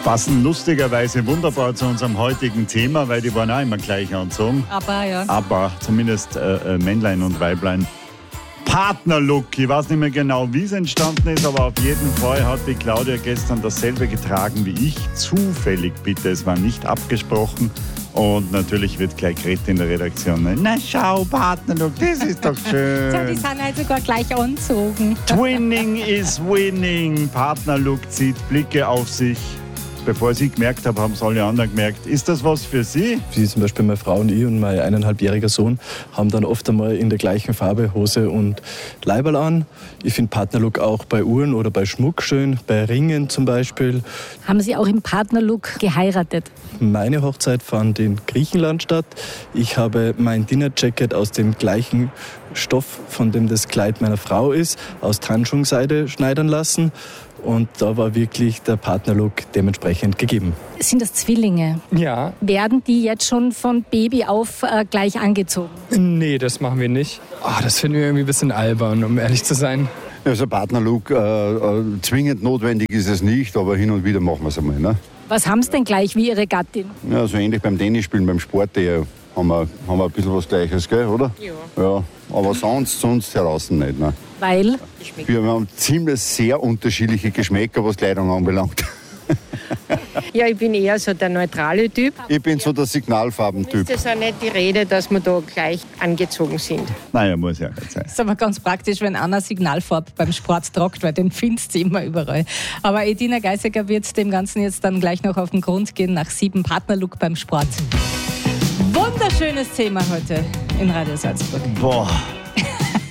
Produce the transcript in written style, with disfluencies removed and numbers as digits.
Passen lustigerweise wunderbar zu unserem heutigen Thema, weil die waren auch immer gleich anzogen. Aber zumindest Männlein und Weiblein. Partnerlook, ich weiß nicht mehr genau, wie es entstanden ist, aber auf jeden Fall hat die Claudia gestern dasselbe getragen wie ich. Zufällig bitte, es war nicht abgesprochen. Und natürlich wird gleich geredet in der Redaktion. Na schau, Partnerlook, das ist doch schön. Ja, die sind halt sogar gleich anzogen. Twinning is winning. Partnerlook zieht Blicke auf sich. Bevor ich gemerkt habe, haben es alle anderen gemerkt. Ist das was für Sie? Wie zum Beispiel meine Frau und ich und mein 1,5-jähriger Sohn haben dann oft einmal in der gleichen Farbe Hose und Leiberl an. Ich finde Partnerlook auch bei Uhren oder bei Schmuck schön, bei Ringen zum Beispiel. Haben Sie auch im Partnerlook geheiratet? Meine Hochzeit fand in Griechenland statt. Ich habe mein Dinnerjacket aus dem gleichen Stoff, von dem das Kleid meiner Frau ist, aus Tanschungseide schneidern lassen. Und da war wirklich der Partnerlook dementsprechend gegeben. Sind das Zwillinge? Ja. Werden die jetzt schon von Baby auf gleich angezogen? Nee, das machen wir nicht. Das finden wir irgendwie ein bisschen albern, um ehrlich zu sein. Also Partnerlook, zwingend notwendig ist es nicht, aber hin und wieder machen wir es einmal. Ne? Was haben Sie denn gleich wie Ihre Gattin? Ja, so ähnlich beim Tennisspielen, beim Sport haben wir ein bisschen was Gleiches, gell, oder? Ja. Aber sonst heraus nicht. Ne? Weil? Wir haben ziemlich sehr unterschiedliche Geschmäcker, was Kleidung anbelangt. Ja, ich bin eher so der neutrale Typ. Ich bin so der Signalfarbentyp. Ist das auch nicht die Rede, dass wir da gleich angezogen sind? Naja, muss ja nicht sein. Das ist aber ganz praktisch, wenn einer Signalfarbe beim Sport tragt, weil den findest du immer überall. Aber Edina Geisiger wird dem Ganzen jetzt dann gleich noch auf den Grund gehen, nach 7 Partnerlook beim Sport. Wunderschönes Thema heute in Radio Salzburg. Boah.